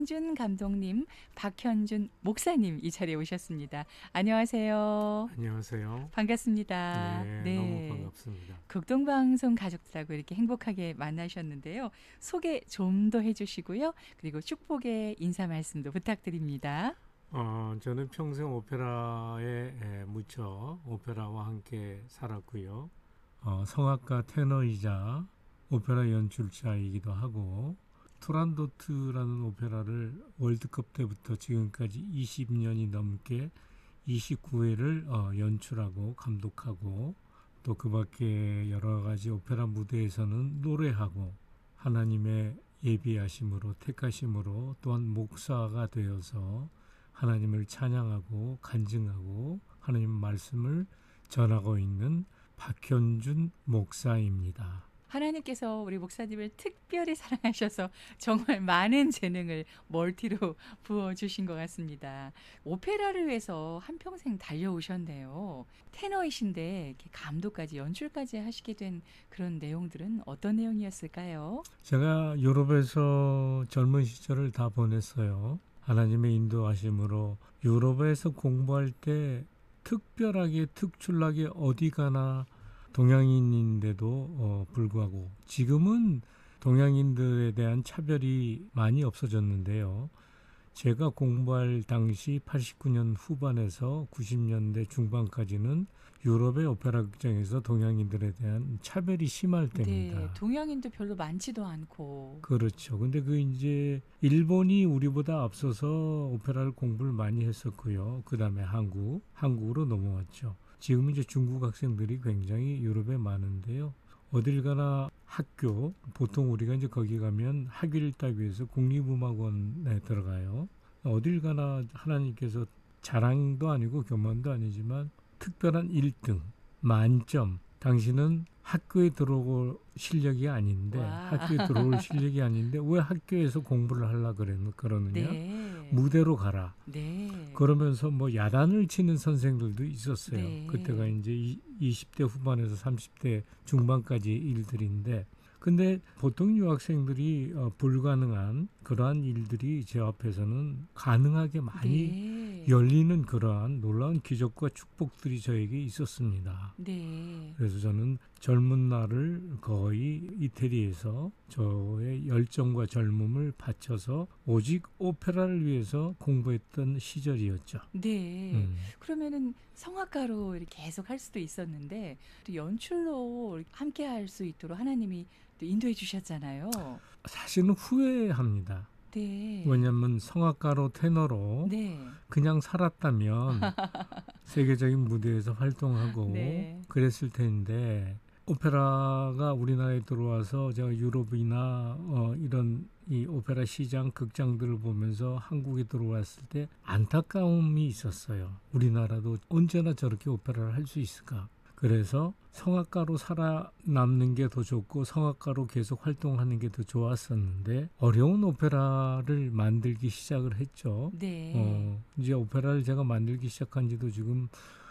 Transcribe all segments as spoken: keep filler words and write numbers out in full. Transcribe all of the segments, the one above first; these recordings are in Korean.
준 감독님, 박현준 목사님 이 자리에 오셨습니다. 안녕하세요. 안녕하세요. 반갑습니다. 네, 너무 네. 반갑습니다. 극동방송 가족들하고 이렇게 행복하게 만나셨는데요. 소개 좀 더 해주시고요. 그리고 축복의 인사 말씀도 부탁드립니다. 어, 저는 평생 오페라에 에, 묻혀 오페라와 함께 살았고요. 어, 성악가 테너이자 오페라 연출자이기도 하고 투란도트라는 오페라를 월드컵 때부터 지금까지 이십 년이 넘게 이십구 회를 어, 연출하고 감독하고 또 그 밖에 여러 가지 오페라 무대에서는 노래하고 하나님의 예비하심으로 택하심으로 또한 목사가 되어서 하나님을 찬양하고 간증하고 하나님 말씀을 전하고 있는 박현준 목사입니다. 하나님께서 우리 목사님을 특별히 사랑하셔서 정말 많은 재능을 멀티로 부어주신 것 같습니다. 오페라를 위해서 한평생 달려오셨네요. 테너이신데 이렇게 감독까지 연출까지 하시게 된 그런 내용들은 어떤 내용이었을까요? 제가 유럽에서 젊은 시절을 다 보냈어요. 하나님의 인도하심으로 유럽에서 공부할 때 특별하게 특출나게 어디 가나 동양인인데도 어, 불구하고 지금은 동양인들에 대한 차별이 많이 없어졌는데요. 제가 공부할 당시 팔십구 년 후반에서 구십 년대 중반까지는 유럽의 오페라 극장에서 동양인들에 대한 차별이 심할 때입니다. 네, 동양인도 별로 많지도 않고. 그렇죠. 근데 그 이제 일본이 우리보다 앞서서 오페라를 공부를 많이 했었고요. 그 다음에 한국, 한국으로 넘어왔죠. 지금 이제 중국 학생들이 굉장히 유럽에 많은데요. 어딜 가나 학교, 보통 우리가 이제 거기 가면 학위를 따기 위해서 국립음악원에 들어가요. 어딜 가나 하나님께서 자랑도 아니고 교만도 아니지만 특별한 일 등, 만점. 당신은 학교에 들어올 실력이 아닌데, 와. 학교에 들어올 실력이 아닌데 왜 학교에서 공부를 하려고 그러느냐? 네. 무대로 가라. 네. 그러면서 뭐 야단을 치는 선생들도 있었어요. 네. 그때가 이제 이십 대 후반에서 삼십 대 중반까지 일들인데, 근데 보통 유학생들이 어, 불가능한 그러한 일들이 제 앞에서는 가능하게 많이 네. 열리는 그러한 놀라운 기적과 축복들이 저에게 있었습니다. 네. 그래서 저는 젊은 날을 거의 이태리에서 저의 열정과 젊음을 바쳐서 오직 오페라를 위해서 공부했던 시절이었죠. 네. 음. 그러면은 성악가로 이렇게 계속 할 수도 있었는데 또 연출로 함께 할 수 있도록 하나님이 또 인도해 주셨잖아요. 사실은 후회합니다. 네. 왜냐하면 성악가로 테너로 네. 그냥 살았다면 세계적인 무대에서 활동하고 네. 그랬을 텐데 오페라가 우리나라에 들어와서 제가 유럽이나 어, 이런 이 오페라 시장 극장들을 보면서 한국에 들어왔을 때 안타까움이 있었어요. 우리나라도 언제나 저렇게 오페라를 할 수 있을까? 그래서 성악가로 살아남는 게 더 좋고 성악가로 계속 활동하는 게 더 좋았었는데 어려운 오페라를 만들기 시작을 했죠. 네. 어, 이제 오페라를 제가 만들기 시작한 지도 지금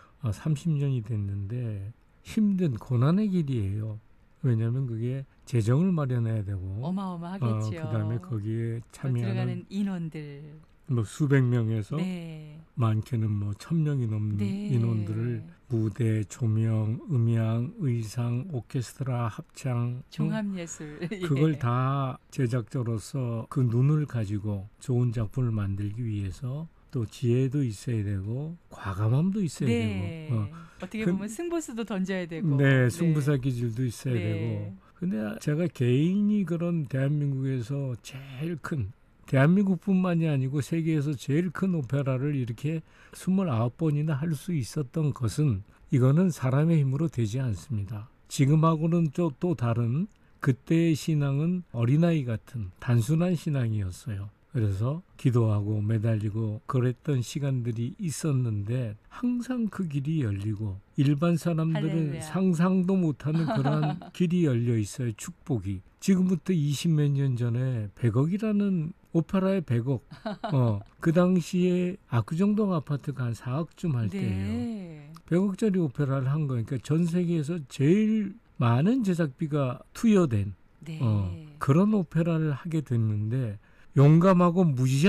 삼십 년이 됐는데 힘든 고난의 길이에요. 왜냐하면 그게 재정을 마련해야 되고 어마어마하겠죠. 어, 그다음에 거기에 참여하는 들어가는 인원들. 뭐 수백 명에서 네. 많게는 뭐 천 명이 넘는 네. 인원들을 무대, 조명, 음향, 의상, 오케스트라, 합창 종합예술. 그걸 예. 다 제작자로서 그 눈을 가지고 좋은 작품을 만들기 위해서 또 지혜도 있어야 되고 과감함도 있어야 네. 되고 어. 어떻게 그, 보면 승부수도 던져야 되고. 네, 승부사 기질도 있어야 네. 되고. 근데 제가 개인이 그런 대한민국에서 제일 큰 대한민국뿐만이 아니고 세계에서 제일 큰 오페라를 이렇게 스물아홉 번이나 할 수 있었던 것은 이거는 사람의 힘으로 되지 않습니다. 지금하고는 또, 또 다른 그때의 신앙은 어린아이 같은 단순한 신앙이었어요. 그래서 기도하고 매달리고 그랬던 시간들이 있었는데 항상 그 길이 열리고 일반 사람들은 할렐루야. 상상도 못하는 그런 길이 열려 있어요. 축복이. 지금부터 이십 몇 년 전에 백억이라는 오페라의 백억. 어, 그 당시에 압구정동 아파트가 한 사억쯤 할 때예요. 네. 백억짜리 오페라를 한 거니까 전 세계에서 제일 많은 제작비가 투여된 네. 어, 그런 오페라를 하게 됐는데 용감하고 무지장